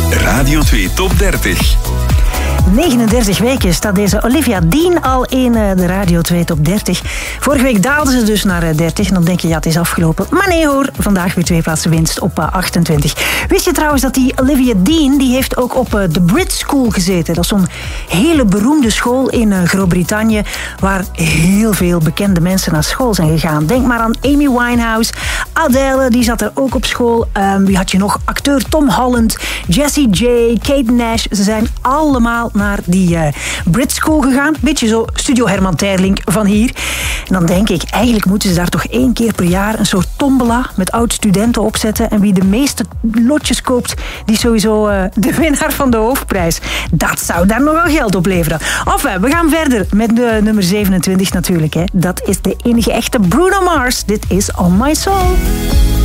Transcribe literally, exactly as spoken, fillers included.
Radio twee Top dertig. negenendertig weken staat deze Olivia Dean al in de Radio twee Top dertig. Vorige week daalde ze dus naar dertig en dan denk je, ja, het is afgelopen. Maar nee hoor, vandaag weer twee plaatsen winst op achtentwintig. Wist je trouwens dat die Olivia Dean, die heeft ook op de Brit School gezeten? Dat is zo'n hele beroemde school in Groot-Brittannië, waar heel veel bekende mensen naar school zijn gegaan. Denk maar aan Amy Winehouse, Adele, die zat er ook op school. Um, wie had je nog? Acteur Tom Holland, Jessie J, Kate Nash. Ze zijn allemaal naar die uh, Brit School gegaan. Beetje zo Studio Herman Terling van hier. En dan denk ik, eigenlijk moeten ze daar toch één keer per jaar een soort tombola met oud-studenten opzetten. En wie de meeste lotjes koopt, die is sowieso uh, de winnaar van de hoofdprijs. Dat zou daar nogal geld opleveren. Enfin, we gaan verder met de nummer zevenentwintig natuurlijk. Hè. Dat is de enige echte Bruno Mars. Dit is On My Soul.